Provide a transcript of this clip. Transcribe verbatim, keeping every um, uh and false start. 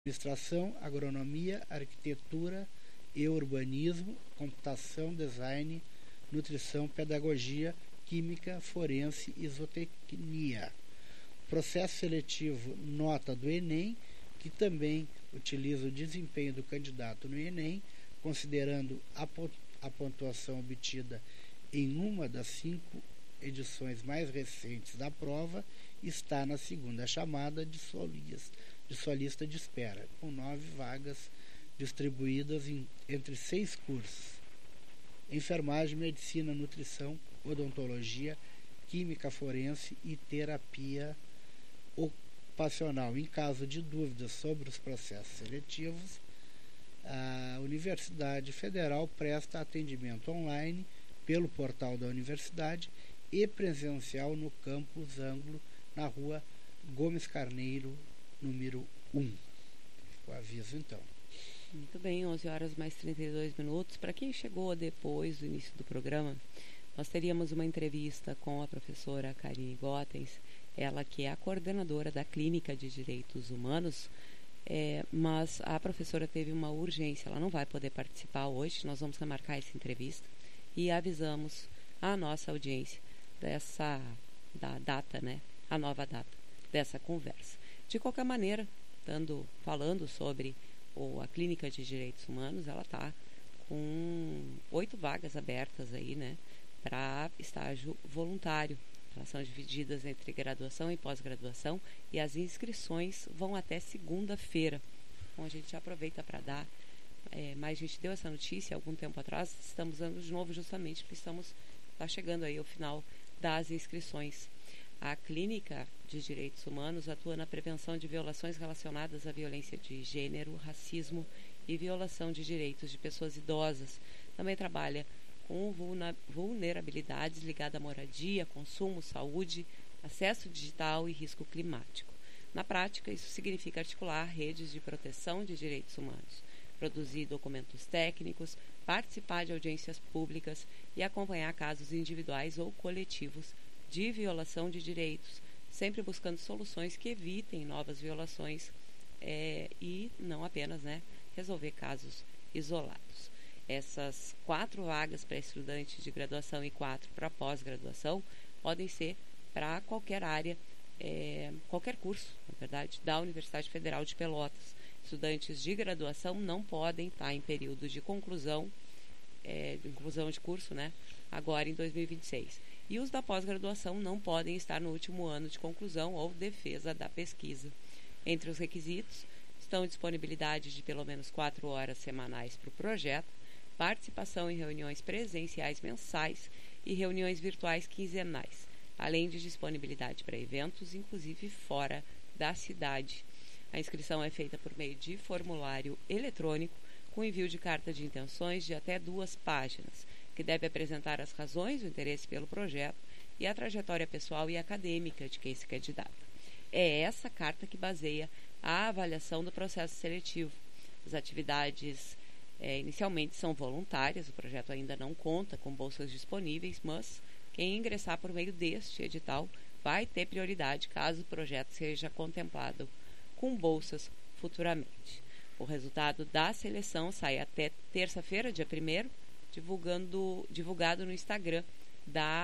administração, agronomia, arquitetura e urbanismo, computação, design, nutrição, pedagogia, química, forense e zootecnia. Processo seletivo nota do Enem, que também utiliza o desempenho do candidato no Enem, considerando a, a pontuação obtida em uma das cinco edições mais recentes da prova, está na segunda chamada de sua lista de, sua lista de espera, com nove vagas distribuídas em, entre seis cursos: enfermagem, medicina, nutrição, odontologia, química forense e terapia ocupacional. Em caso de dúvidas sobre os processos seletivos, a Universidade Federal presta atendimento online pelo portal da universidade e presencial no campus Ângulo, na rua Gomes Carneiro, número um. O aviso, então. Muito bem, onze horas mais trinta e dois minutos. Para quem chegou depois do início do programa, nós teríamos uma entrevista com a professora Karine Gottens, ela que é a coordenadora da Clínica de Direitos Humanos, é, mas a professora teve uma urgência, ela não vai poder participar hoje, nós vamos remarcar essa entrevista e avisamos a nossa audiência dessa da data, né, a nova data dessa conversa. De qualquer maneira, dando, falando sobre ou a Clínica de Direitos Humanos, ela está com oito vagas abertas aí, né, para estágio voluntário. Elas são divididas entre graduação e pós-graduação e as inscrições vão até segunda-feira. Então a gente aproveita para dar, é, mas a gente deu essa notícia há algum tempo atrás, estamos dando de novo justamente porque estamos tá chegando aí ao final das inscrições. A Clínica de Direitos Humanos atua na prevenção de violações relacionadas à violência de gênero, racismo e violação de direitos de pessoas idosas. Também trabalha com vulnerabilidades ligadas à moradia, consumo, saúde, acesso digital e risco climático. Na prática, isso significa articular redes de proteção de direitos humanos, produzir documentos técnicos, participar de audiências públicas e acompanhar casos individuais ou coletivos de violação de direitos, sempre buscando soluções que evitem novas violações é, e não apenas, né, resolver casos isolados. Essas quatro vagas para estudantes de graduação e quatro para pós-graduação podem ser para qualquer área, é, qualquer curso, na verdade, da Universidade Federal de Pelotas. Estudantes de graduação não podem estar em período de conclusão, é, de conclusão de curso, né, agora em dois mil e vinte e seis. E os da pós-graduação não podem estar no último ano de conclusão ou defesa da pesquisa. Entre os requisitos estão disponibilidade de pelo menos quatro horas semanais para o projeto, participação em reuniões presenciais mensais e reuniões virtuais quinzenais, além de disponibilidade para eventos, inclusive fora da cidade. A inscrição é feita por meio de formulário eletrônico, com envio de carta de intenções de até duas páginas, que deve apresentar as razões do interesse pelo projeto e a trajetória pessoal e acadêmica de quem se candidata. É essa carta que baseia a avaliação do processo seletivo. As atividades é, inicialmente são voluntárias, o projeto ainda não conta com bolsas disponíveis, mas quem ingressar por meio deste edital vai ter prioridade caso o projeto seja contemplado com bolsas futuramente. O resultado da seleção sai até terça-feira, dia primeiro, divulgando, divulgado no Instagram da